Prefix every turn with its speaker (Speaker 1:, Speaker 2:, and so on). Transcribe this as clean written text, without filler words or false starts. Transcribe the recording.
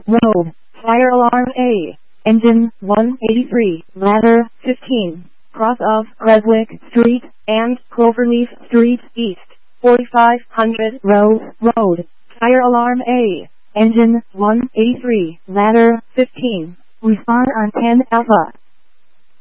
Speaker 1: Road, Fire Alarm A, Engine 183, Ladder 15, cross of Creswick Street and Cloverleaf Street East, 4500 Rose Road, Fire Alarm A, Engine 183, Ladder 15, respond on 10 Alpha.